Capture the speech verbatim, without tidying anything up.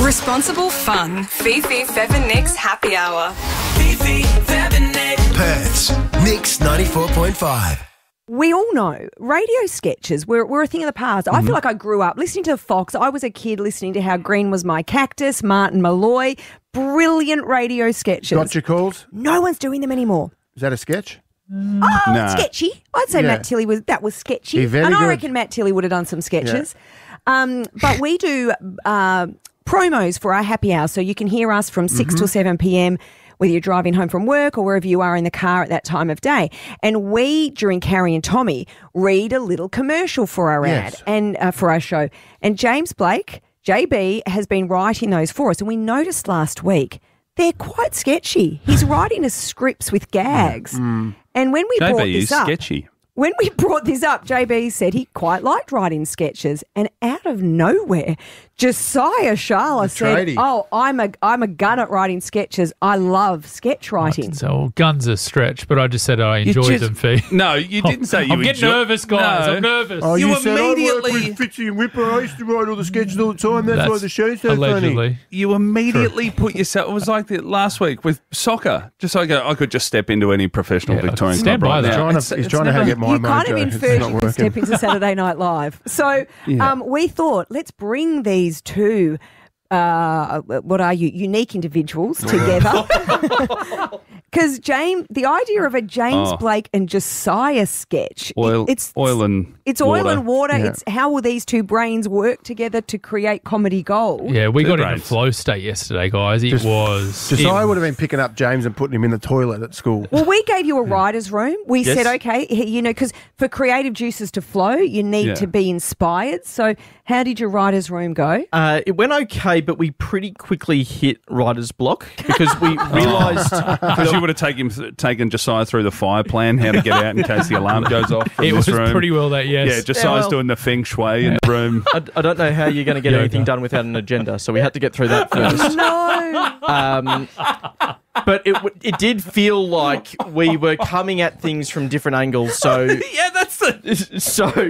Responsible fun. Fifi, Fev and Nick's Happy Hour. Fifi, Fev and Nick. Perth's Mix ninety-four point five. We all know radio sketches were, were a thing of the past. Mm-hmm. I feel like I grew up listening to Fox. I was a kid listening to How Green Was My Cactus, Martin Malloy. Brilliant radio sketches. Gotcha calls? No one's doing them anymore. Is that a sketch? Oh, Nah. sketchy. I'd say Yeah. Matt Tilley was that was sketchy, He very and I good. reckon Matt Tilley would have done some sketches. Um, but we do uh, promos for our happy hour, so you can hear us from six Mm-hmm. till seven p.m. whether you're driving home from work or wherever you are in the car at that time of day. And we, during Carrie and Tommy, read a little commercial for our Yes. ad and uh, for our show. And James Blake, J B, has been writing those for us, and we noticed last week they're quite sketchy. He's writing us scripts with gags. And when we brought J B this is up, sketchy. when we brought this up, J B said he quite liked writing sketches, and out of nowhere, Josiah Sharla The said, tradie. "Oh, I'm a I'm a gun at writing sketches. I love sketch writing." So guns are stretch, but I just said I enjoy just- them, Fee. No, you didn't say you I'm getting enjoy- nervous, guys. No. I'm nervous. Oh, You you, said I immediately- work with Fitzy and Whipper. I used to write all the sketches all the time. That's, why the show's so allegedly. funny. You immediately put yourself. It was like the last week with soccer. Just like I could just step into any professional Yeah, Victorian stand club by right that. now. Trying to, It's- he's it's trying to never- get my You kind mojo. of It's inferred not you could step working. into Saturday Night Live. So Yeah. um, we thought, let's bring these two, uh, what are you, unique individuals together. Because James, the idea of a James Oh. Blake and Josiah sketch, Oil, it's oil and it's oil water. and water. Yeah. It's how will these two brains work together to create comedy gold? Yeah, we Two got into brains. flow state yesterday, guys. It Just- was. Josiah it- would have been picking up James and putting him in the toilet at school. Well, we gave you a writer's room. We Yes. said, okay, he- you know, because for creative juices to flow, you need Yeah. to be inspired. So how did your writer's room go? Uh, it went okay, but we pretty quickly hit writer's block because we realised Because you would have taken taken Josiah through the fire plan, how to get out in case the alarm goes off. From It this was room. pretty well that, yes. Yeah, Josiah's well- doing the feng shui in the room. I, I don't know how you're going to get Yoga. anything done without an agenda, so we had to get through that first. No. Um, but it w- it did feel like we were coming at things from different angles, so Yeah, that's the. so